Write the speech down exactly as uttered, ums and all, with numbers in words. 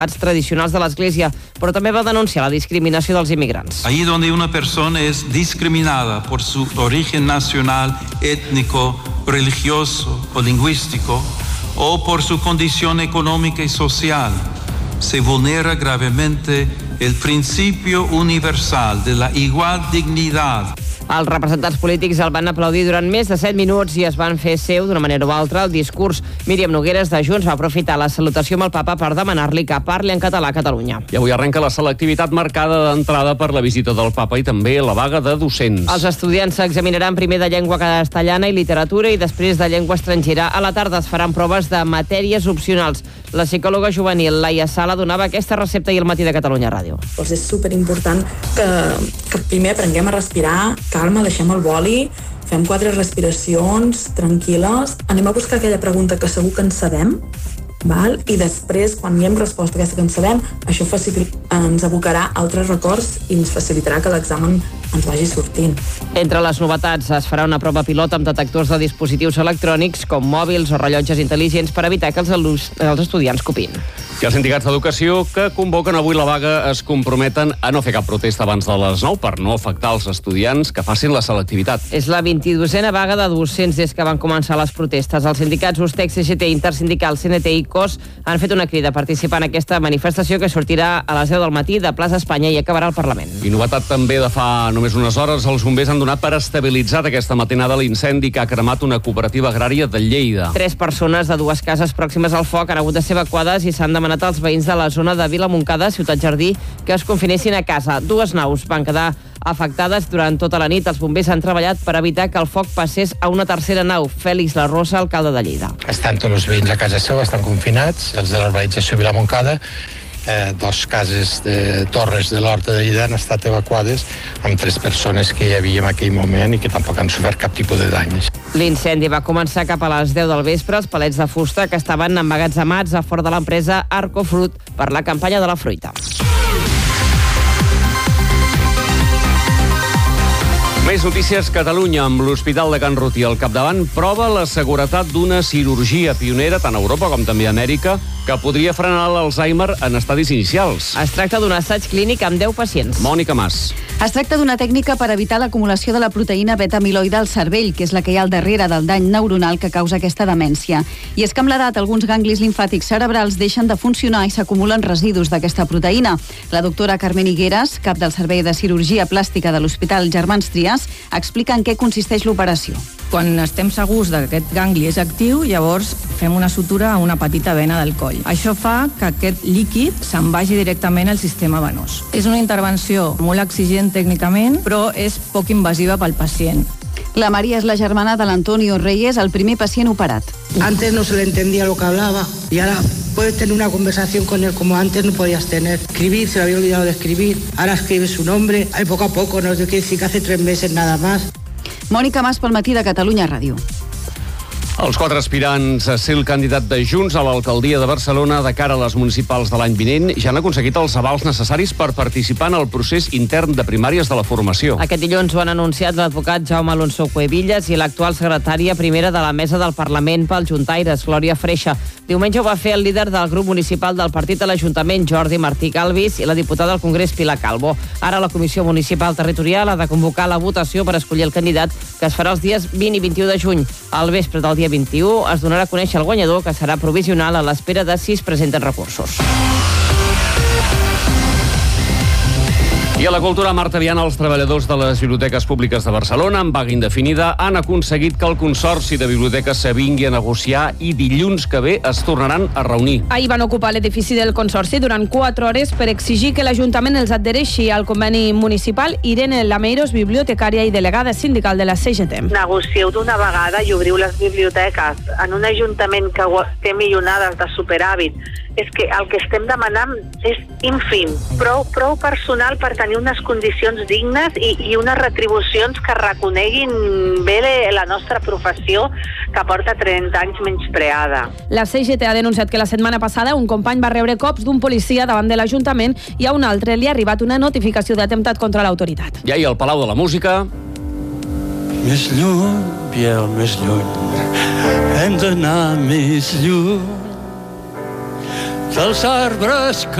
tradicionals de l'Església, però també va denunciar la discriminació dels immigrants. Ahí donde una persona es discriminada por su origen nacional, étnico, religioso o lingüístico, o por su condición económica y social, se vulnera gravemente el principio universal de la igual dignidad. Els representants polítics el van aplaudir durant més de set minuts i es van fer seu, d'una manera o altra, el discurs. Míriam Nogueres, de Junts, va aprofitar la salutació amb el papa per demanar-li que parli en català a Catalunya. I avui arrenca la selectivitat marcada d'entrada per la visita del papa i també la vaga de docents. Els estudiants s'examinaran primer de llengua castellana i literatura i després de llengua estrangera. A la tarda es faran proves de matèries opcionals. La psicòloga juvenil Laia Sala donava aquesta recepta i al Matí de Catalunya Ràdio. Doncs és superimportant que, que primer aprenguem a respirar, calma, deixem el boli, fem quatre respiracions tranquil·les, anem a buscar aquella pregunta que segur que en sabem, val? I després, quan hi hem resposta a aquesta que en sabem, això facil... ens abocarà a altres records i ens facilitarà que l'examen ens vagi sortint. Entre les novetats es farà una prova pilot amb detectors de dispositius electrònics com mòbils o rellotges intel·ligents per evitar que els, alus, els estudiants copin. I els sindicats d'educació que convoquen avui la vaga es comprometen a no fer cap protesta abans de les nou per no afectar els estudiants que facin la selectivitat. És la vint-i-dosena vaga de docents des que van començar les protestes. Els sindicats USTEC, C G T, Intersindical, C N T i C O S han fet una crida a participar en aquesta manifestació que sortirà a les deu del matí de Plaça Espanya i acabarà al Parlament. I novetat també de fa només unes hores, els bombers han donat per estabilitzat aquesta matinada l'incendi que ha cremat una cooperativa agrària de Lleida. Tres persones de dues cases pròximes al foc han hagut de ser evacuades i s'han demanat als veïns de la zona de Vila Montcada, Ciutat Jardí, que es confinessin a casa. Dues naus van quedar afectades durant tota la nit. Els bombers han treballat per evitar que el foc passés a una tercera nau. Fèlix La Rosa, alcalde de Lleida. Estan tots els veïns a casa seva, estan confinats, els de l'urbanització Vila Montcada. Eh, dos cases de Torres de l'Horta de Lleida han estat evacuades amb tres persones que hi havia en aquell moment i que tampoc han sofert cap tipus de danys. L'incendi va començar cap a les deu del vespre. Els palets de fusta que estaven emmagatzemats a fora de l'empresa Arcofruit per la campanya de la fruita. Més notícies. Catalunya, amb l'Hospital de Can Rutí al capdavant, prova la seguretat d'una cirurgia pionera tant a Europa com també a Amèrica que podria frenar l'Alzheimer en estadis inicials. Es tracta d'un assaig clínic amb deu pacients. Mònica Mas. Es tracta d'una tècnica per evitar l'acumulació de la proteïna beta-amiloide al cervell, que és la que hi ha al darrere del dany neuronal que causa aquesta demència. I és que amb l'edat alguns ganglis limfàtics cerebrals deixen de funcionar i s'acumulen residus d'aquesta proteïna. La doctora Carmen Higueras, cap del Servei de Cirurgia Plàstica de l'Hospital Germans Trias, explica en què consisteix l'operació. Quan estem segurs que aquest gangli és actiu, llavors fem una sutura a una petita vena del coll. Això fa que aquest líquid se'n vagi directament al sistema venós. És una intervenció molt exigent tècnicament, però és poc invasiva pel pacient. La María es la germana de l'Antonio Reyes, el primer pacient operat. Antes no se le entendía lo que hablaba y ahora puedes tener una conversación con él como antes no podías tener. Escribir, se le había olvidado de escribir, ahora escribe su nombre, ahí poco a poco, no sé qué decir que hace tres meses nada más. Mònica Mas pel Matí de Catalunya Ràdio. Els quatre aspirants a ser el candidat de Junts a l'alcaldia de Barcelona de cara a les municipals de l'any vinent ja han aconseguit els avals necessaris per participar en el procés intern de primàries de la formació. Aquest dilluns ho han anunciat l'advocat Jaume Alonso Cuevillas i l'actual secretària primera de la Mesa del Parlament pel Juntaires, Glòria Freixa. Diumenge ho va fer el líder del grup municipal del partit a l'Ajuntament, Jordi Martí Calvis, i la diputada al Congrés, Pilar Calvo. Ara la Comissió Municipal Territorial ha de convocar la votació per escollir el candidat, que es farà els dies vint i vint-i-u de juny. Al vespre del dia vint-i-u es donarà a conèixer el guanyador, que serà provisional a l'espera de si es presenten recursos. I a la cultura, Marta Viana, els treballadors de les biblioteques públiques de Barcelona, amb vaga indefinida, han aconseguit que el Consorci de Biblioteques s'avingui a negociar i dilluns que ve es tornaran a reunir. Ahir van ocupar l'edifici del Consorci durant quatre hores per exigir que l'Ajuntament els adhereixi al conveni municipal. Irene Lameiros, bibliotecària i delegada sindical de la C G T. Negocieu d'una vegada i obriu les biblioteques en un Ajuntament que té milionades de superàvit. És que el que estem demanant és ínfim, prou, prou personal per tenir unes condicions dignes i, i unes retribucions que reconeguin bé la nostra professió, que porta trenta anys menyspreada. La C G T ha denunciat que la setmana passada un company va rebre cops d'un policia davant de l'Ajuntament i a un altre li ha arribat una notificació d'atemptat contra l'autoritat. I ahir al Palau de la Música... Més lluny, Biel, més lluny, hem d'anar més lluny. dels arbres